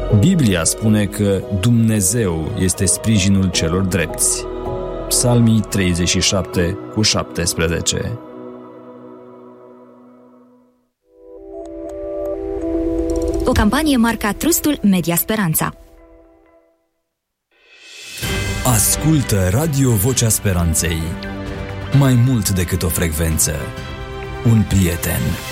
Biblia spune că Dumnezeu este sprijinul celor drepți. Psalmii 37:17. O campanie marca Trustul Media Speranța. Ascultă Radio Vocea Speranței. Mai mult decât o frecvență, un prieten.